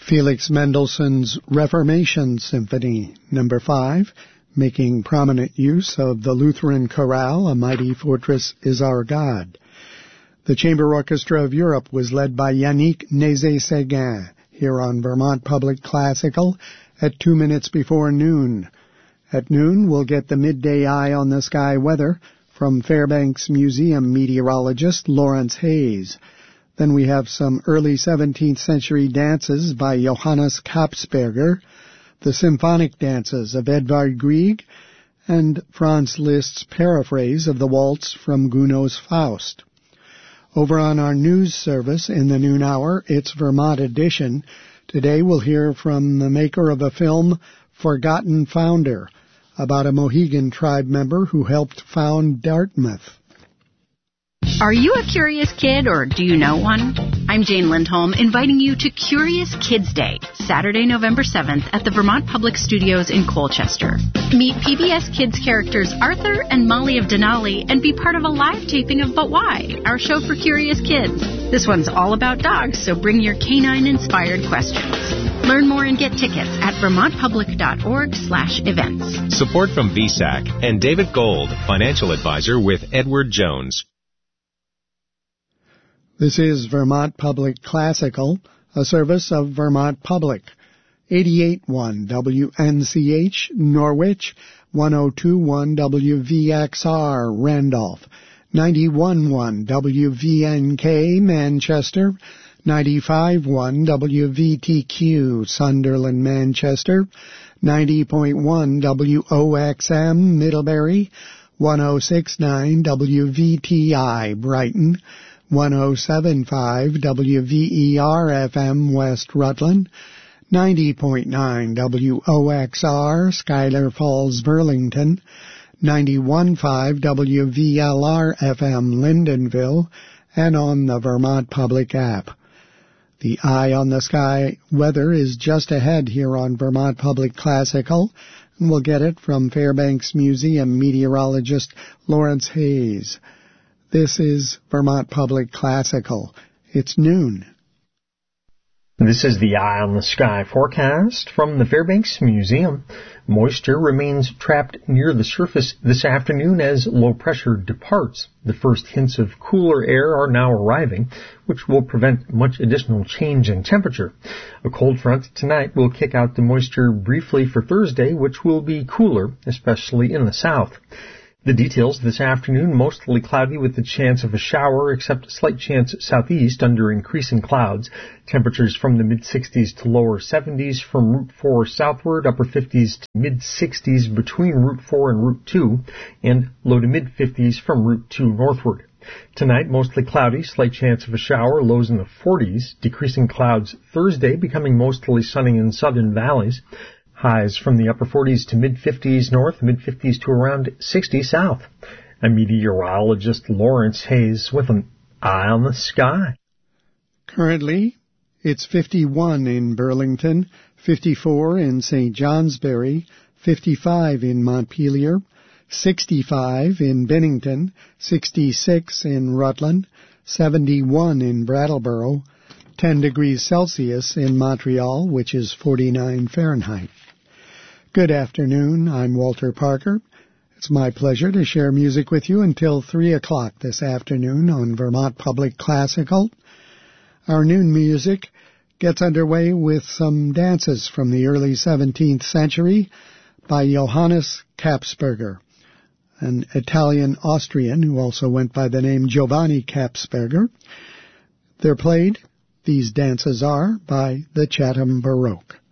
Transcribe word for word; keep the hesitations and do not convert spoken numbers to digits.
Felix Mendelssohn's Reformation Symphony, number five, making prominent use of the Lutheran chorale, A Mighty Fortress is Our God. The Chamber Orchestra of Europe was led by Yannick Nézet-Séguin, here on Vermont Public Classical at two minutes before noon. At noon, we'll get the midday eye on the sky weather from Fairbanks Museum meteorologist Lawrence Hayes. Then we have some early seventeenth century dances by Johannes Kapsberger, the symphonic dances of Edvard Grieg, and Franz Liszt's paraphrase of the waltz from Gounod's Faust. Over on our news service in the noon hour, it's Vermont Edition. Today we'll hear from the maker of a film, Forgotten Founder, about a Mohegan tribe member who helped found Dartmouth. Are you a curious kid, or do you know one? I'm Jane Lindholm, inviting you to Curious Kids Day, Saturday, November seventh, at the Vermont Public Studios in Colchester. Meet P B S Kids characters Arthur and Molly of Denali and be part of a live taping of But Why?, our show for curious kids. This one's all about dogs, so bring your canine-inspired questions. Learn more and get tickets at vermontpublic.org slash events. Support from V S A C and David Gold, financial advisor with Edward Jones. This is Vermont Public Classical, a service of Vermont Public. eighty-eight point one W N C H, Norwich, one oh two point one W V X R, Randolph, ninety-one point one W V N K, Manchester, ninety-five point one W V T Q, Sunderland, Manchester, ninety point one W O X M, Middlebury, one oh six point nine W V T I, Brighton, one oh seven point five W V E R F M, West Rutland, ninety point nine W O X R, Schuyler Falls, Burlington, ninety-one point five W V L R F M, Lyndonville, and on the Vermont Public app. The Eye on the Sky weather is just ahead here on Vermont Public Classical, and we'll get it from Fairbanks Museum meteorologist Lawrence Hayes. This is Vermont Public Classical. It's noon. This is the Eye on the Sky forecast from the Fairbanks Museum. Moisture remains trapped near the surface this afternoon as low pressure departs. The first hints of cooler air are now arriving, which will prevent much additional change in temperature. A cold front tonight will kick out the moisture briefly for Thursday, which will be cooler, especially in the south. The details this afternoon, mostly cloudy with a chance of a shower, except a slight chance southeast under increasing clouds. Temperatures from the mid-sixties to lower seventies from Route four southward, upper fifties to mid-sixties between Route four and Route two, and low to mid-fifties from Route two northward. Tonight, mostly cloudy, slight chance of a shower, lows in the forties, decreasing clouds Thursday, becoming mostly sunny in southern valleys. Highs from the upper forties to mid-fifties north, mid-fifties to around sixty south. I'm meteorologist Lawrence Hayes with an Eye on the Sky. Currently, it's fifty-one in Burlington, fifty-four in Saint Johnsbury, fifty-five in Montpelier, sixty-five in Bennington, sixty-six in Rutland, seventy-one in Brattleboro, ten degrees Celsius in Montreal, which is forty-nine Fahrenheit. Good afternoon, I'm Walter Parker. It's my pleasure to share music with you until three o'clock this afternoon on Vermont Public Classical. Our noon music gets underway with some dances from the early seventeenth century by Johannes Kapsberger, an Italian-Austrian who also went by the name Giovanni Kapsberger. They're played, these dances are, by the Chatham Baroque.